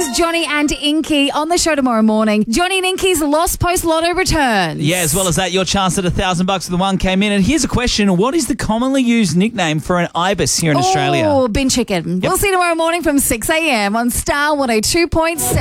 is Johnny and Inky on the show tomorrow morning. Johnny and Inky's Lost Post Lotto returns. Yeah, as well as that, your chance at $1,000 for the one came in. And here's a question. What is the commonly used nickname for an ibis here in Australia? Oh, bin chicken. We'll see you tomorrow morning from 6 a.m. on Star 102.7.